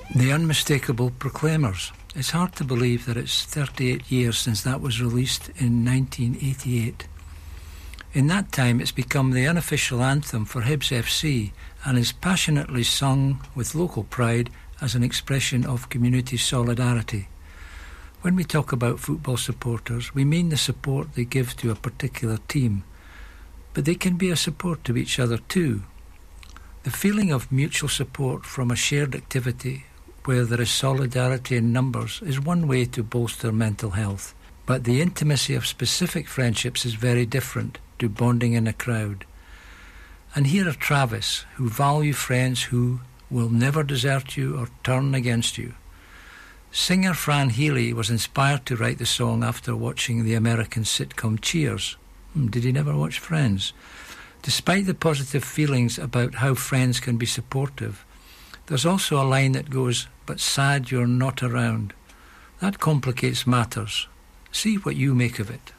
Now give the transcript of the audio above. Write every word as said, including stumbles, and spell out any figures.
The Unmistakable Proclaimers. It's hard to believe that it's thirty-eight years since that was released in nineteen eighty-eight. In that time, it's become the unofficial anthem for Hibs F C and is passionately sung with local pride as an expression of community solidarity. When we talk about football supporters, we mean the support they give to a particular team, but they can be a support to each other too. The feeling of mutual support from a shared activity where there is solidarity in numbers is one way to bolster mental health, but the intimacy of specific friendships is very different to bonding in a crowd. And here are Travis, who value friends who will never desert you or turn against you. Singer Fran Healy was inspired to write the song after watching the American sitcom Cheers. Hmm, did he never watch Friends? Despite the positive feelings about how friends can be supportive, there's also a line that goes, "But sad you're not around." That complicates matters. See what you make of it.